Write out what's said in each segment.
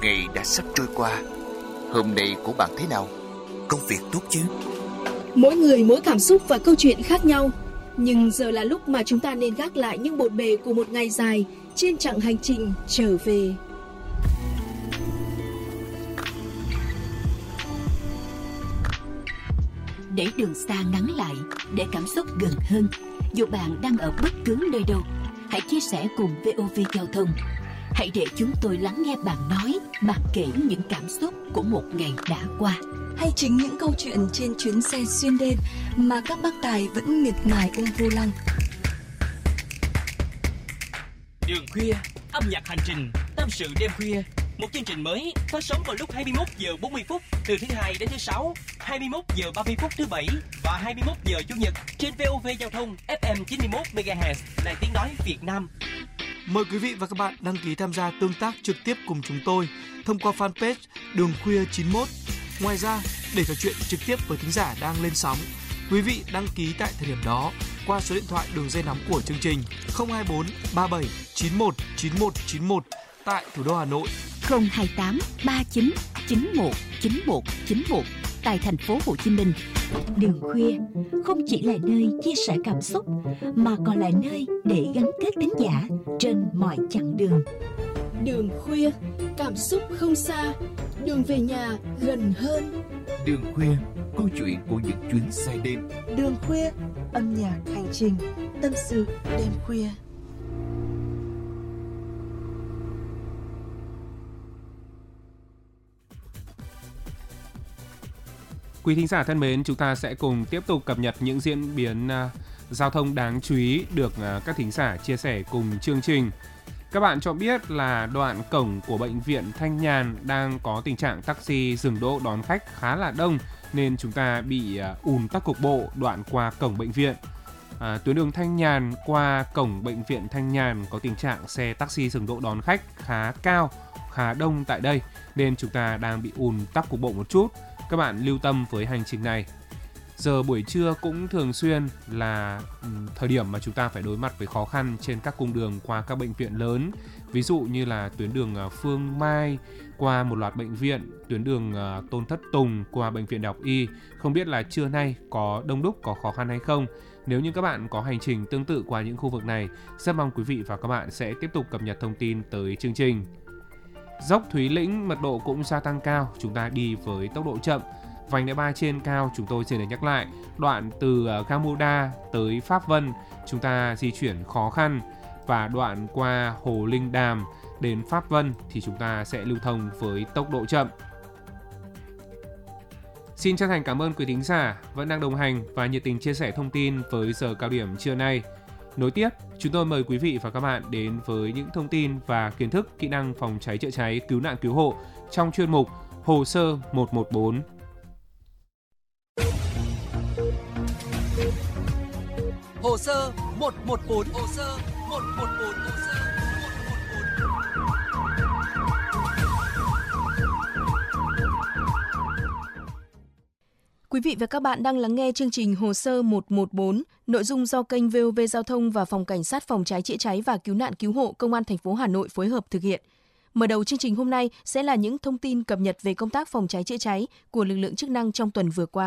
ngày đã sắp trôi qua. Hôm nay của bạn thế nào? Công việc tốt chứ? Mỗi người mỗi cảm xúc và câu chuyện khác nhau. Nhưng giờ là lúc mà chúng ta nên gác lại những bộn bề của một ngày dài trên chặng hành trình trở về. Để đường xa ngắn lại, để cảm xúc gần hơn. Dù bạn đang ở bất cứ nơi đâu, hãy chia sẻ cùng VOV Giao thông. Hãy để chúng tôi lắng nghe bạn nói, bạn kể những cảm xúc của một ngày đã qua. Hay chính những câu chuyện trên chuyến xe xuyên đêm mà các bác tài vẫn miệt mài ôm vô lăng. Đường khuya, âm nhạc hành trình, tâm sự đêm khuya. Một chương trình mới phát sóng vào lúc 21 giờ 40 phút từ thứ Hai đến thứ Sáu, 21 giờ 30 phút thứ Bảy và 21 giờ Chủ nhật trên VOV Giao thông FM 91 MHz, Đài Tiếng nói Việt Nam. Mời quý vị và các bạn đăng ký tham gia tương tác trực tiếp cùng chúng tôi thông qua fanpage Đường Khuya 91. Ngoài ra, để trò chuyện trực tiếp với thính giả đang lên sóng, quý vị đăng ký tại thời điểm đó qua số điện thoại đường dây nóng của chương trình 024 37 91 91 91 tại thủ đô Hà Nội, 028 39 91 91 91 tại thành phố Hồ Chí Minh. Đường khuya không chỉ là nơi chia sẻ cảm xúc mà còn là nơi để gắn kết thính giả trên mọi chặng đường. Đường khuya, cảm xúc không xa, đường về nhà gần hơn. Đường khuya, câu chuyện của những chuyến xe đêm. Đường khuya, âm nhạc hành trình, tâm sự đêm khuya. Quý thính giả thân mến, chúng ta sẽ cùng tiếp tục cập nhật những diễn biến giao thông đáng chú ý được các thính giả chia sẻ cùng chương trình. Các bạn cho biết là đoạn cổng của bệnh viện Thanh Nhàn đang có tình trạng taxi dừng đỗ đón khách khá là đông nên chúng ta bị ùn tắc cục bộ đoạn qua cổng bệnh viện. Tuyến đường Thanh Nhàn qua cổng bệnh viện Thanh Nhàn có tình trạng xe taxi dừng đỗ đón khách khá cao, khá đông tại đây nên chúng ta đang bị ùn tắc cục bộ một chút. Các bạn lưu tâm với hành trình này. Giờ buổi trưa cũng thường xuyên là thời điểm mà chúng ta phải đối mặt với khó khăn trên các cung đường qua các bệnh viện lớn. Ví dụ như là tuyến đường Phương Mai qua một loạt bệnh viện, tuyến đường Tôn Thất Tùng qua bệnh viện Đại học Y. Không biết là trưa nay có đông đúc, có khó khăn hay không? Nếu như các bạn có hành trình tương tự qua những khu vực này, rất mong quý vị và các bạn sẽ tiếp tục cập nhật thông tin tới chương trình. Dốc Thúy Lĩnh mật độ cũng gia tăng cao, chúng ta đi với tốc độ chậm. Vành đai 3 trên cao chúng tôi xin được nhắc lại, đoạn từ Gamuda tới Pháp Vân chúng ta di chuyển khó khăn và đoạn qua Hồ Linh Đàm đến Pháp Vân thì chúng ta sẽ lưu thông với tốc độ chậm. Xin chân thành cảm ơn quý thính giả vẫn đang đồng hành và nhiệt tình chia sẻ thông tin với giờ cao điểm trưa nay. Nối tiếp, chúng tôi mời quý vị và các bạn đến với những thông tin và kiến thức kỹ năng phòng cháy chữa cháy, cứu nạn cứu hộ trong chuyên mục Hồ sơ 114. Hồ sơ 114, hồ sơ 114, hồ sơ 114. Quý vị và các bạn đang lắng nghe chương trình Hồ sơ 114, nội dung do kênh VOV Giao thông và Phòng Cảnh sát Phòng cháy chữa cháy và Cứu nạn Cứu hộ Công an thành phố Hà Nội phối hợp thực hiện. Mở đầu chương trình hôm nay sẽ là những thông tin cập nhật về công tác phòng cháy chữa cháy của lực lượng chức năng trong tuần vừa qua.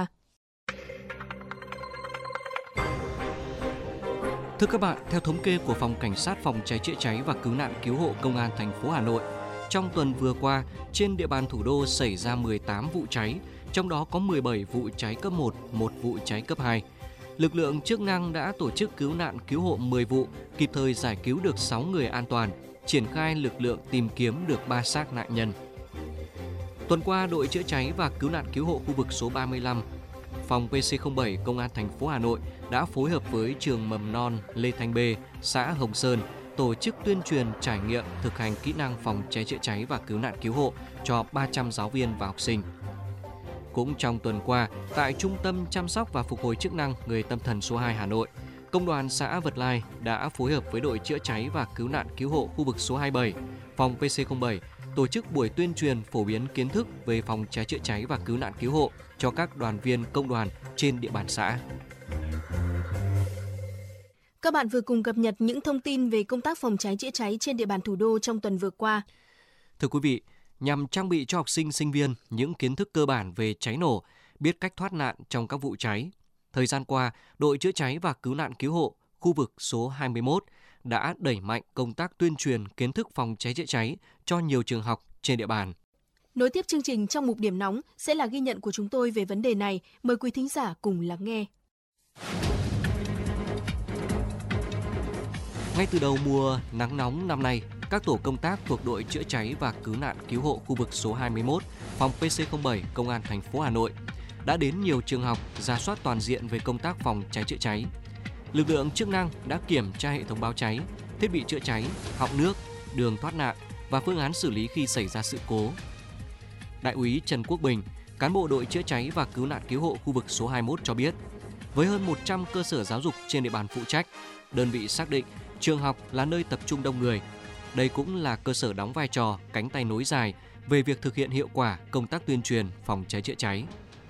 Thưa các bạn, theo thống kê của Phòng Cảnh sát Phòng cháy chữa cháy và Cứu nạn Cứu hộ Công an thành phố Hà Nội, trong tuần vừa qua, trên địa bàn thủ đô xảy ra 18 vụ cháy, trong đó có 17 vụ cháy cấp 1, 1 vụ cháy cấp 2. Lực lượng chức năng đã tổ chức cứu nạn cứu hộ 10 vụ, kịp thời giải cứu được 6 người an toàn, triển khai lực lượng tìm kiếm được 3 xác nạn nhân. Tuần qua, đội chữa cháy và cứu nạn cứu hộ khu vực số 35, phòng PC07 Công an thành phố Hà Nội đã phối hợp với trường mầm non Lê Thanh B, xã Hồng Sơn tổ chức tuyên truyền trải nghiệm thực hành kỹ năng phòng cháy chữa cháy và cứu nạn cứu hộ cho 300 giáo viên và học sinh. Cũng trong tuần qua, tại Trung tâm chăm sóc và phục hồi chức năng người tâm thần số 2 Hà Nội, Công đoàn xã Vật Lai đã phối hợp với đội chữa cháy và cứu nạn cứu hộ khu vực số 27, phòng PC07 tổ chức buổi tuyên truyền phổ biến kiến thức về phòng cháy chữa cháy và cứu nạn cứu hộ cho các đoàn viên công đoàn trên địa bàn xã. Các bạn vừa cùng cập nhật những thông tin về công tác phòng cháy chữa cháy trên địa bàn thủ đô trong tuần vừa qua. Thưa quý vị, nhằm trang bị cho học sinh, sinh viên những kiến thức cơ bản về cháy nổ, biết cách thoát nạn trong các vụ cháy. Thời gian qua, đội chữa cháy và cứu nạn cứu hộ khu vực số 21 đã đẩy mạnh công tác tuyên truyền kiến thức phòng cháy chữa cháy cho nhiều trường học trên địa bàn. Nối tiếp chương trình trong mục điểm nóng sẽ là ghi nhận của chúng tôi về vấn đề này. Mời quý thính giả cùng lắng nghe. Ngay từ đầu mùa nắng nóng năm nay, các tổ công tác thuộc đội chữa cháy và cứu nạn cứu hộ khu vực số 21, phòng PC07, Công an thành phố Hà Nội đã đến nhiều trường học rà soát toàn diện về công tác phòng cháy chữa cháy. Lực lượng chức năng đã kiểm tra hệ thống báo cháy, thiết bị chữa cháy, họng nước, đường thoát nạn và phương án xử lý khi xảy ra sự cố. Đại úy Trần Quốc Bình, cán bộ đội chữa cháy và cứu nạn cứu hộ khu vực số 21 cho biết, với hơn 100 cơ sở giáo dục trên địa bàn phụ trách, đơn vị xác định trường học là nơi tập trung đông người. Đây cũng là cơ sở đóng vai trò cánh tay nối dài về việc thực hiện hiệu quả công tác tuyên truyền phòng cháy chữa cháy.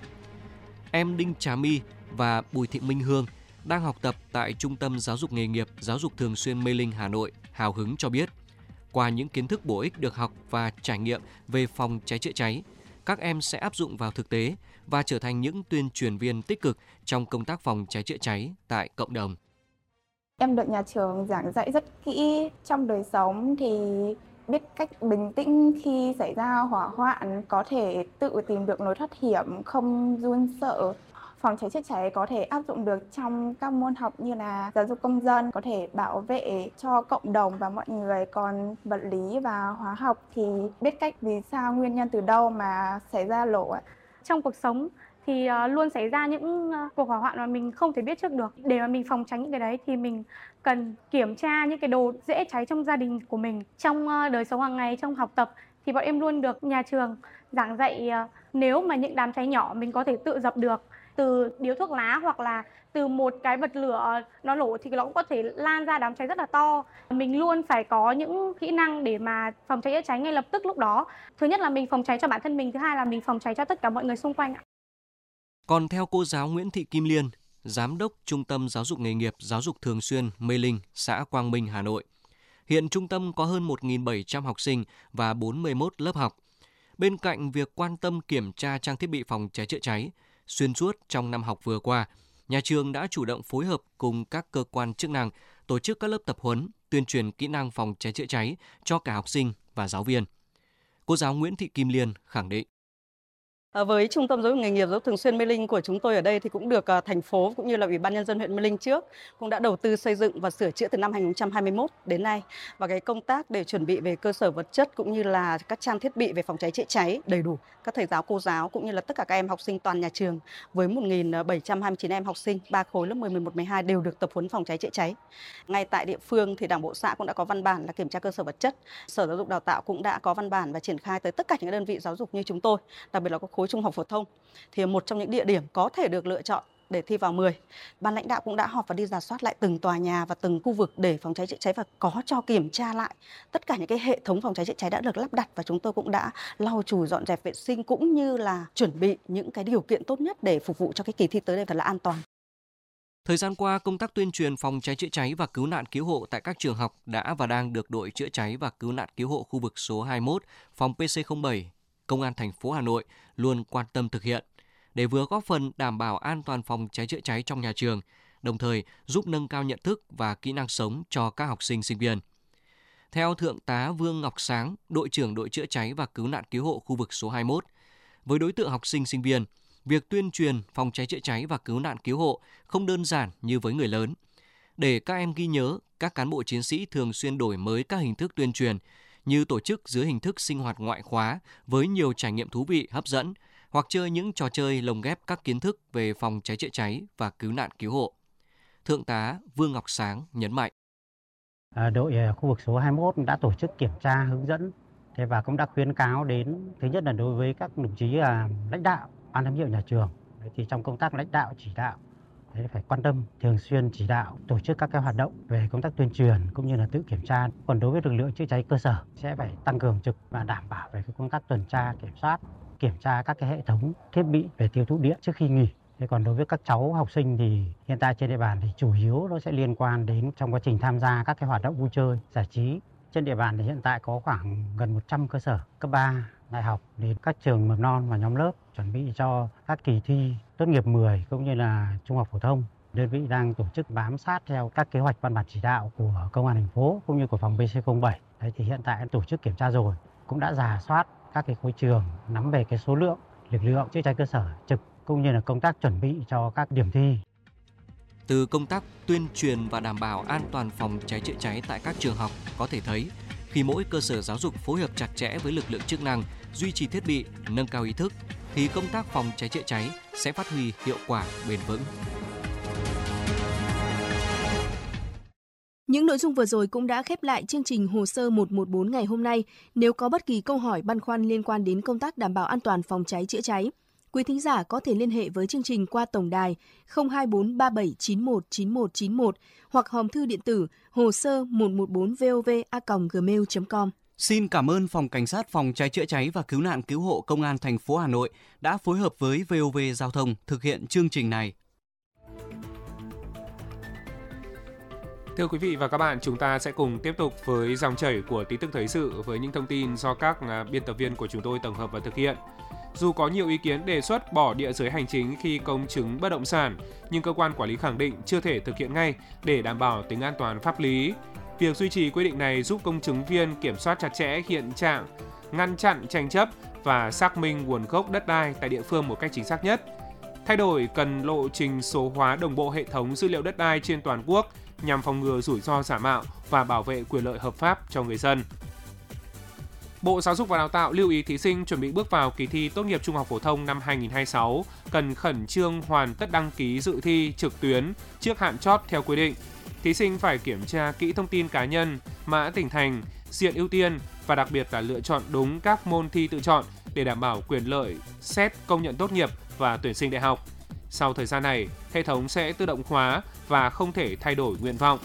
Em Đinh Trà My và Bùi Thị Minh Hương đang học tập tại Trung tâm Giáo dục Nghề nghiệp Giáo dục Thường xuyên Mê Linh, Hà Nội, hào hứng cho biết, qua những kiến thức bổ ích được học và trải nghiệm về phòng cháy chữa cháy, các em sẽ áp dụng vào thực tế và trở thành những tuyên truyền viên tích cực trong công tác phòng cháy chữa cháy tại cộng đồng. Em được nhà trường giảng dạy rất kỹ. Trong đời sống thì biết cách bình tĩnh khi xảy ra hỏa hoạn, có thể tự tìm được lối thoát hiểm, không run sợ. Phòng cháy chữa cháy có thể áp dụng được trong các môn học như là giáo dục công dân, có thể bảo vệ cho cộng đồng và mọi người. Còn vật lý và hóa học thì biết cách vì sao, nguyên nhân từ đâu mà xảy ra nổ. Trong cuộc sống thì luôn xảy ra những cuộc hỏa hoạn mà mình không thể biết trước được. Để mà mình phòng tránh những cái đấy thì mình cần kiểm tra những cái đồ dễ cháy trong gia đình của mình. Trong đời sống hàng ngày, trong học tập thì bọn em luôn được nhà trường giảng dạy nếu mà những đám cháy nhỏ mình có thể tự dập được. Từ điếu thuốc lá hoặc là từ một cái bật lửa nó nổ thì nó cũng có thể lan ra đám cháy rất là to. Mình luôn phải có những kỹ năng để mà phòng cháy chữa cháy ngay lập tức lúc đó. Thứ nhất là mình phòng cháy cho bản thân mình, thứ hai là mình phòng cháy cho tất cả mọi người xung quanh. Còn theo cô giáo Nguyễn Thị Kim Liên, Giám đốc Trung tâm Giáo dục Nghề nghiệp Giáo dục Thường xuyên Mê Linh, xã Quang Minh, Hà Nội, hiện trung tâm có hơn 1.700 học sinh và 41 lớp học. Bên cạnh việc quan tâm kiểm tra trang thiết bị phòng cháy chữa cháy, xuyên suốt trong năm học vừa qua, nhà trường đã chủ động phối hợp cùng các cơ quan chức năng tổ chức các lớp tập huấn, tuyên truyền kỹ năng phòng cháy chữa cháy cho cả học sinh và giáo viên. Cô giáo Nguyễn Thị Kim Liên khẳng định. Với Trung tâm Giáo dục Nghề nghiệp Giáo dục Thường xuyên Mê Linh của chúng tôi ở đây thì cũng được thành phố cũng như là Ủy ban Nhân dân huyện Mê Linh trước cũng đã đầu tư xây dựng và sửa chữa từ năm 2021 đến nay. Và cái công tác để chuẩn bị về cơ sở vật chất cũng như là các trang thiết bị về phòng cháy chữa cháy đầy đủ. Các thầy giáo, cô giáo cũng như là tất cả các em học sinh toàn nhà trường với 1.729 em học sinh 3 khối lớp 10, 11, 12 đều được tập huấn phòng cháy chữa cháy. Ngay tại địa phương thì Đảng bộ xã cũng đã có văn bản là kiểm tra cơ sở vật chất. Sở Giáo dục Đào tạo cũng đã có văn bản và triển khai tới tất cả những đơn vị giáo dục như chúng tôi, đặc biệt là các khối trung học phổ thông, thì một trong những địa điểm có thể được lựa chọn để thi vào 10. Ban lãnh đạo cũng đã họp và đi rà soát lại từng tòa nhà và từng khu vực để phòng cháy chữa cháy và có cho kiểm tra lại tất cả những cái hệ thống phòng cháy chữa cháy đã được lắp đặt, và chúng tôi cũng đã lau chùi dọn dẹp vệ sinh cũng như là chuẩn bị những cái điều kiện tốt nhất để phục vụ cho cái kỳ thi tới đây thật là an toàn. Thời gian qua, công tác tuyên truyền phòng cháy chữa cháy và cứu nạn cứu hộ tại các trường học đã và đang được đội chữa cháy và cứu nạn cứu hộ khu vực số 21, phòng PC07, Công an thành phố Hà Nội luôn quan tâm thực hiện để vừa góp phần đảm bảo an toàn phòng cháy chữa cháy trong nhà trường, đồng thời giúp nâng cao nhận thức và kỹ năng sống cho các học sinh, sinh viên. Theo Thượng tá Vương Ngọc Sáng, đội trưởng đội chữa cháy và cứu nạn cứu hộ khu vực số 21, với đối tượng học sinh, sinh viên, việc tuyên truyền phòng cháy chữa cháy và cứu nạn cứu hộ không đơn giản như với người lớn. Để các em ghi nhớ, các cán bộ chiến sĩ thường xuyên đổi mới các hình thức tuyên truyền, như tổ chức dưới hình thức sinh hoạt ngoại khóa với nhiều trải nghiệm thú vị, hấp dẫn, hoặc chơi những trò chơi lồng ghép các kiến thức về phòng cháy chữa cháy và cứu nạn cứu hộ. Thượng tá Vương Ngọc Sáng nhấn mạnh. Đội khu vực số 21 đã tổ chức kiểm tra, hướng dẫn và cũng đã khuyến cáo đến, thứ nhất là đối với các đồng chí lãnh đạo, ban giám hiệu nhà trường, thì trong công tác lãnh đạo chỉ đạo phải quan tâm, thường xuyên chỉ đạo tổ chức các cái hoạt động về công tác tuyên truyền cũng như là tự kiểm tra. Còn đối với lực lượng chữa cháy cơ sở sẽ phải tăng cường trực và đảm bảo về cái công tác tuần tra, kiểm soát, kiểm tra các cái hệ thống thiết bị về tiêu thụ điện trước khi nghỉ. Thế còn đối với các cháu học sinh thì hiện tại trên địa bàn thì chủ yếu nó sẽ liên quan đến trong quá trình tham gia các cái hoạt động vui chơi, giải trí Trên địa bàn thì hiện tại có khoảng gần 100 cơ sở cấp 3, đại học đến các trường mầm non và nhóm lớp chuẩn bị cho các kỳ thi tốt nghiệp 10 cũng như là trung học phổ thông. Đơn vị đang tổ chức bám sát theo các kế hoạch văn bản chỉ đạo của Công an thành phố cũng như của phòng BC07. Đấy thì hiện tại tổ chức kiểm tra rồi, cũng đã rà soát các cái khối trường, nắm về cái số lượng lực lượng chữa cháy cơ sở trực cũng như là công tác chuẩn bị cho các điểm thi. Từ công tác tuyên truyền và đảm bảo an toàn phòng cháy chữa cháy tại các trường học có thể thấy, khi mỗi cơ sở giáo dục phối hợp chặt chẽ với lực lượng chức năng, duy trì thiết bị, nâng cao ý thức, thì công tác phòng cháy chữa cháy sẽ phát huy hiệu quả bền vững. Những nội dung vừa rồi cũng đã khép lại chương trình Hồ sơ 114 ngày hôm nay. Nếu có bất kỳ câu hỏi băn khoăn liên quan đến công tác đảm bảo an toàn phòng cháy chữa cháy, quý thính giả có thể liên hệ với chương trình qua tổng đài 02437919191 hoặc hòm thư điện tử hồ sơ 114vov@gmail.com. Xin cảm ơn Phòng Cảnh sát Phòng cháy chữa cháy và Cứu nạn Cứu hộ Công an thành phố Hà Nội đã phối hợp với VOV Giao thông thực hiện chương trình này. Thưa quý vị và các bạn, chúng ta sẽ cùng tiếp tục với dòng chảy của tin tức thời sự với những thông tin do các biên tập viên của chúng tôi tổng hợp và thực hiện. Dù có nhiều ý kiến đề xuất bỏ địa giới hành chính khi công chứng bất động sản, nhưng cơ quan quản lý khẳng định chưa thể thực hiện ngay để đảm bảo tính an toàn pháp lý. Việc duy trì quy định này giúp công chứng viên kiểm soát chặt chẽ hiện trạng, ngăn chặn tranh chấp và xác minh nguồn gốc đất đai tại địa phương một cách chính xác nhất. Thay đổi cần lộ trình số hóa đồng bộ hệ thống dữ liệu đất đai trên toàn quốc nhằm phòng ngừa rủi ro giả mạo và bảo vệ quyền lợi hợp pháp cho người dân. Bộ Giáo dục và Đào tạo lưu ý thí sinh chuẩn bị bước vào kỳ thi tốt nghiệp trung học phổ thông năm 2026 cần khẩn trương hoàn tất đăng ký dự thi trực tuyến trước hạn chót theo quy định. Thí sinh phải kiểm tra kỹ thông tin cá nhân, mã tỉnh thành, diện ưu tiên và đặc biệt là lựa chọn đúng các môn thi tự chọn để đảm bảo quyền lợi xét công nhận tốt nghiệp và tuyển sinh đại học. Sau thời gian này, hệ thống sẽ tự động hóa và không thể thay đổi nguyện vọng.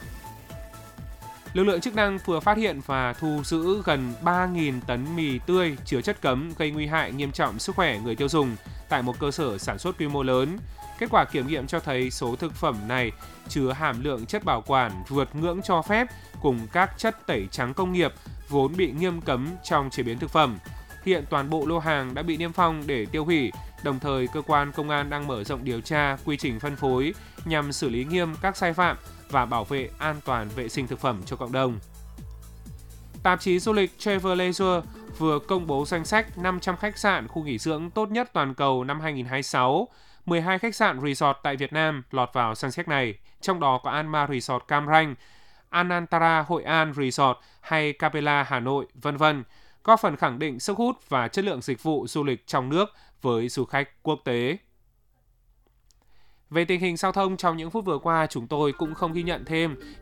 Lực lượng chức năng vừa phát hiện và thu giữ gần 3.000 tấn mì tươi chứa chất cấm gây nguy hại nghiêm trọng sức khỏe người tiêu dùng tại một cơ sở sản xuất quy mô lớn. Kết quả kiểm nghiệm cho thấy số thực phẩm này chứa hàm lượng chất bảo quản vượt ngưỡng cho phép cùng các chất tẩy trắng công nghiệp vốn bị nghiêm cấm trong chế biến thực phẩm. Hiện toàn bộ lô hàng đã bị niêm phong để tiêu hủy, đồng thời cơ quan công an đang mở rộng điều tra quy trình phân phối nhằm xử lý nghiêm các sai phạm và bảo vệ an toàn vệ sinh thực phẩm cho cộng đồng. Tạp chí du lịch Travel Leisure vừa công bố danh sách 500 khách sạn khu nghỉ dưỡng tốt nhất toàn cầu năm 2026. 12 khách sạn resort tại Việt Nam lọt vào danh sách này, trong đó có Anma Resort Cam Ranh, Anantara Hội An Resort hay Capella Hà Nội, v.v. góp phần khẳng định sức hút và chất lượng dịch vụ du lịch trong nước với du khách quốc tế. Về tình hình giao thông trong những phút vừa qua, chúng tôi cũng không ghi nhận thêm